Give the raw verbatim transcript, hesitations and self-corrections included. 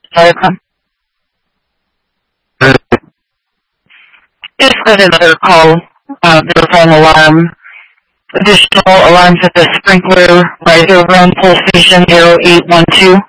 Telecom. Just got another call. Uh, verifying alarm. Additional alarms at the sprinkler riser run pole station zero eight one two.